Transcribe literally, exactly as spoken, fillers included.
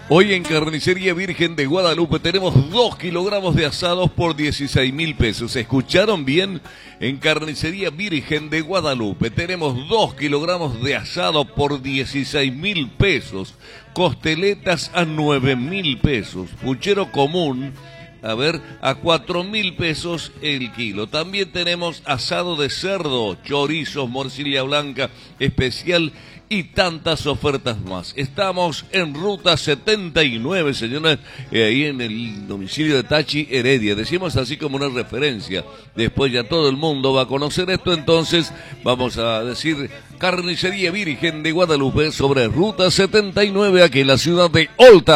Hoy en Carnicería Virgen de Guadalupe tenemos dos kilogramos de asados por dieciséis mil pesos. ¿Escucharon bien? En Carnicería Virgen de Guadalupe tenemos dos kilogramos de asado por dieciséis mil pesos. Costeletas a nueve mil pesos. Puchero común, a ver, a cuatro mil pesos el kilo. También tenemos asado de cerdo, chorizos, morcilla blanca especial y tantas ofertas más. Estamos en Ruta setenta y nueve, señores, eh, ahí en el domicilio de Tachi Heredia. Decimos así como una referencia. Después ya todo el mundo va a conocer esto, entonces vamos a decir Carnicería Virgen de Guadalupe sobre Ruta setenta y nueve aquí en la ciudad de Olta.